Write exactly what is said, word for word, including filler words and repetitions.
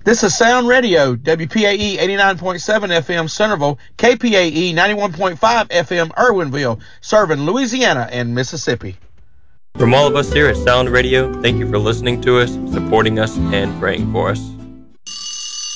This is Sound Radio, W P A E eighty-nine point seven F M Centerville, K P A E ninety-one point five F M Irwinville, serving Louisiana and Mississippi. From all of us here at Sound Radio, thank you for listening to us, supporting us, and praying for us.